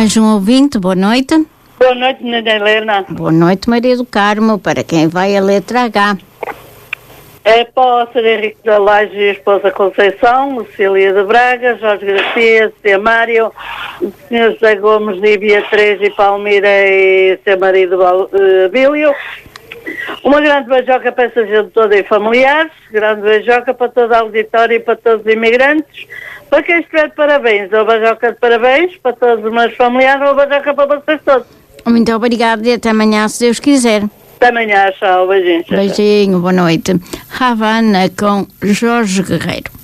mais um ouvinte, boa noite. Boa noite, Maria Helena. Boa noite, Maria do Carmo. Para quem vai a letra H? É para o Sr. Henrique da Laje e a esposa Conceição, Lucília de Braga, Jorge Garcia, Sr. Mário, o Sr. José Gomes, Níbia 3 e Palmira e seu marido Bílio. Uma grande beijoca para essa gente toda e familiares, grande beijoca para toda a auditória e para todos os imigrantes. Para quem estiver de parabéns, ou beijoca de parabéns para todos os meus familiares, ou beijoca para vocês todos. Muito obrigada e até amanhã, se Deus quiser. Até amanhã, tchau, beijinhos. Beijinho, boa noite. Havana com Jorge Guerreiro.